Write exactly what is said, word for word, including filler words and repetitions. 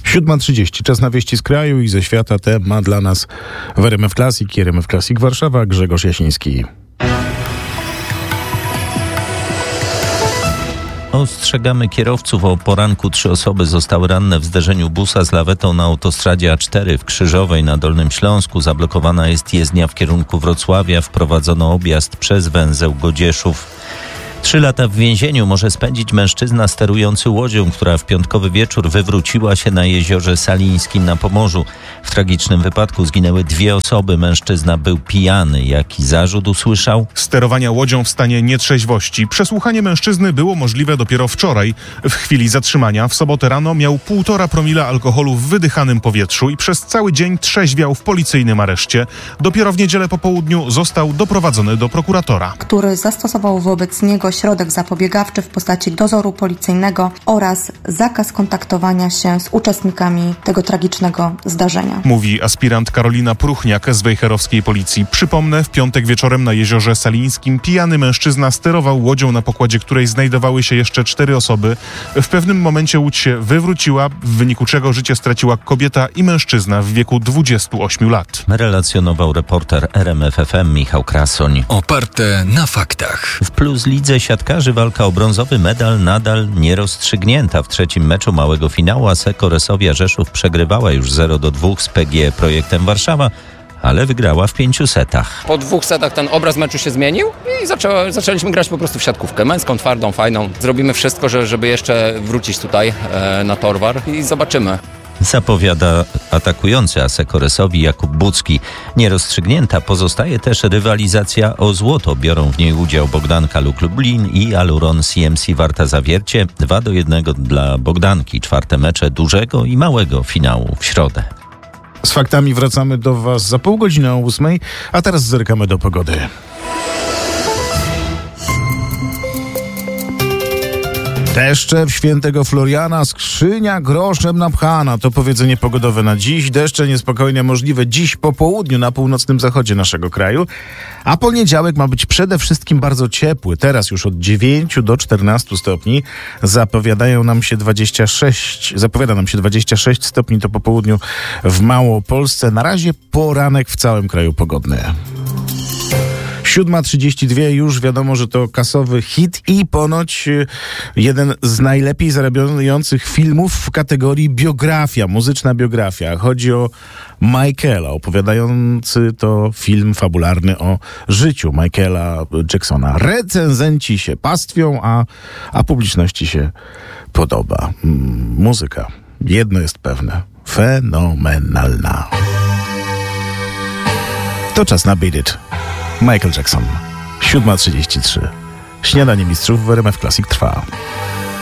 siódma trzydzieści. Czas na wieści z kraju i ze świata. Temat dla nas w R M F Classic i R M F Classic Warszawa. Grzegorz Jasiński. Ostrzegamy kierowców. O poranku trzy osoby zostały ranne w zderzeniu busa z lawetą na autostradzie A cztery w Krzyżowej na Dolnym Śląsku. Zablokowana jest jezdnia w kierunku Wrocławia. Wprowadzono objazd przez węzeł Godzieszów. Trzy lata w więzieniu może spędzić mężczyzna sterujący łodzią, która w piątkowy wieczór wywróciła się na jeziorze Salińskim na Pomorzu. W tragicznym wypadku zginęły dwie osoby. Mężczyzna był pijany. Jaki zarzut usłyszał? Sterowania łodzią w stanie nietrzeźwości. Przesłuchanie mężczyzny było możliwe dopiero wczoraj. W chwili zatrzymania w sobotę rano miał półtora promila alkoholu w wydychanym powietrzu i przez cały dzień trzeźwiał w policyjnym areszcie. Dopiero w niedzielę po południu został doprowadzony do prokuratora, który zastosował wobec niego środek zapobiegawczy w postaci dozoru policyjnego oraz zakaz kontaktowania się z uczestnikami tego tragicznego zdarzenia. Mówi aspirant Karolina Pruchniak z wejherowskiej policji. Przypomnę, w piątek wieczorem na jeziorze Salińskim pijany mężczyzna sterował łodzią, na pokładzie której znajdowały się jeszcze cztery osoby. W pewnym momencie łódź się wywróciła, w wyniku czego życie straciła kobieta i mężczyzna w wieku dwudziestu ośmiu lat. Relacjonował reporter R M F F M Michał Krasoń. Oparte na faktach. W Plus Lidze siatkarzy walka o brązowy medal nadal nierozstrzygnięta. W trzecim meczu małego finału Asseco Resovia Rzeszów przegrywała już zero do dwóch z P G E Projektem Warszawa, ale wygrała w pięciu setach. Po dwóch setach ten obraz meczu się zmienił i zaczę, zaczęliśmy grać po prostu w siatkówkę. Męską, twardą, fajną. Zrobimy wszystko, żeby jeszcze wrócić tutaj e, na Torwar i zobaczymy. Zapowiada atakujący Asseco Resovii Jakub Bucki. Nierozstrzygnięta pozostaje też rywalizacja o złoto. Biorą w niej udział Bogdanka Luk Lublin i Aluron C M C Warta Zawiercie. dwa do jednego dla Bogdanki. Czwarte mecze dużego i małego finału w środę. Z faktami wracamy do Was za pół godziny o ósmej, a teraz zerkamy do pogody. Deszcze w Świętego Floriana, skrzynia groszem napchana. To powiedzenie pogodowe na dziś. Deszcze niespokojnie możliwe dziś po południu na północnym zachodzie naszego kraju. A poniedziałek ma być przede wszystkim bardzo ciepły. Teraz już od dziewięciu do czternastu stopni. Zapowiadają nam się dwadzieścia sześć, zapowiada nam się dwadzieścia sześć stopni to po południu w Małopolsce. Na razie poranek w całym kraju pogodny. siódma trzydzieści dwa, już wiadomo, że to kasowy hit i ponoć jeden z najlepiej zarabiających filmów w kategorii biografia, muzyczna biografia. Chodzi o Michaela, opowiadający to film fabularny o życiu Michaela Jacksona. Recenzenci się pastwią, a, a publiczności się podoba. Muzyka, jedno jest pewne, fenomenalna. To czas na Beat It. Michael Jackson. siódma trzydzieści trzy. Śniadanie mistrzów w R M F Classic trwa.